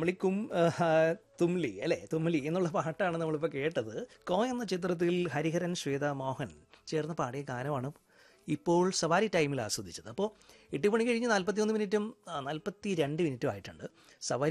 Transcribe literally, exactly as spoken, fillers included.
തുമ്മിളിക്കും തുമ്ലി അല്ലേ തുമ്ലി എന്നുള്ള പാട്ടാണ് നമ്മളിപ്പോൾ കേട്ടത്. കോ എന്ന ചിത്രത്തിൽ ഹരിഹരൻ ശ്വേത മോഹൻ ചേർന്ന് പാടിയ ഗാനമാണ് ഇപ്പോൾ സവാരി ടൈമിൽ ആസ്വദിച്ചത്. അപ്പോൾ എട്ട് മണി കഴിഞ്ഞ് നാൽപ്പത്തി ഒന്ന് മിനിറ്റും നാൽപ്പത്തി രണ്ട് മിനിറ്റും ആയിട്ടുണ്ട്. സവാരി